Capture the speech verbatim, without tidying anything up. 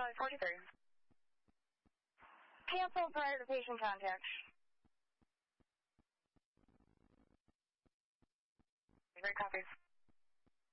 five forty-three. Cancel prior to patient contact. Great copies.